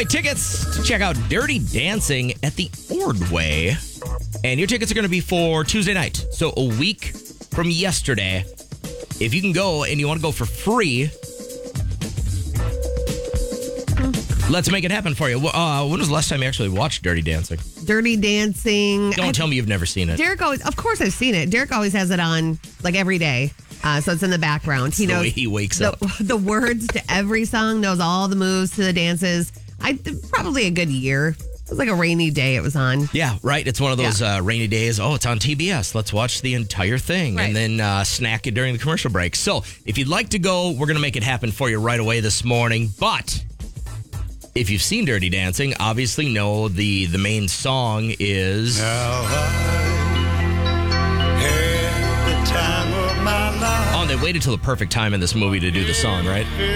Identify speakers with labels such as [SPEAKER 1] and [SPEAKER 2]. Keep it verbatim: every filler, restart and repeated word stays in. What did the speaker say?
[SPEAKER 1] away tickets to check out Dirty Dancing at the Ordway. And your tickets are going to be for Tuesday night. So a week from yesterday. If you can go and you want to go for free, let's make it happen for you. Uh, when was the last time you actually watched Dirty Dancing?
[SPEAKER 2] Dirty Dancing.
[SPEAKER 1] Don't
[SPEAKER 2] I,
[SPEAKER 1] tell me you've never seen it.
[SPEAKER 2] Derek always, of course I've seen it. Derek always has it on like every day. Uh, so it's in the background. He
[SPEAKER 1] the
[SPEAKER 2] knows
[SPEAKER 1] way he wakes
[SPEAKER 2] the,
[SPEAKER 1] up.
[SPEAKER 2] the words to every song, knows all the moves to the dances. I probably a good year. It was like a rainy day it was on.
[SPEAKER 1] Yeah, right. It's one of those
[SPEAKER 2] Yeah.
[SPEAKER 1] uh, rainy days. Oh, it's on T B S. Let's watch the entire thing
[SPEAKER 2] Right.
[SPEAKER 1] and then uh, snack it during the commercial break. So if you'd like to go, we're going to make it happen for you right away this morning. But if you've seen Dirty Dancing, obviously know the, the main song is...
[SPEAKER 3] Now I had the time of my life.
[SPEAKER 1] Oh, and they waited till the perfect time in this movie to do the song, right?